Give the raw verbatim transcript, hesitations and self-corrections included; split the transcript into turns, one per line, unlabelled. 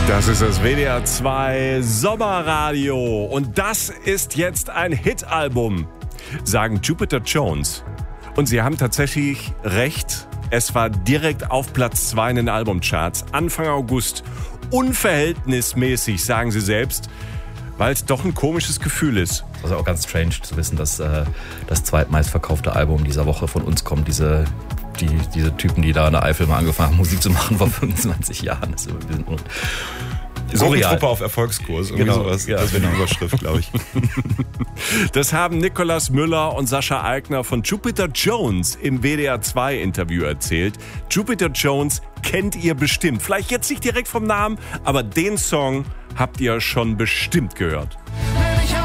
Das ist das W D R zwei Sommerradio und das ist jetzt ein Hit-Album, sagen Jupiter Jones. Und sie haben tatsächlich recht, es war direkt auf Platz zwei in den Albumcharts, Anfang August. Unverhältnismäßig, sagen sie selbst, weil es doch ein komisches Gefühl ist.
Das ist auch ganz strange zu wissen, dass äh, das zweitmeistverkaufte Album dieser Woche von uns kommt. Diese, die, diese Typen, die da in der Eifel mal angefangen haben, Musik zu machen vor fünfundzwanzig Jahren. Das ist ein bisschen un-
Gruppe auf Erfolgskurs.
Genau,
sowas.
Ja,
das wäre
genau.
die Überschrift, glaube ich. Das haben Nikolaus Müller und Sascha Eigner von Jupiter Jones im W D R zwei Interview erzählt. Jupiter Jones kennt ihr bestimmt. Vielleicht jetzt nicht direkt vom Namen, aber den Song habt ihr schon bestimmt gehört.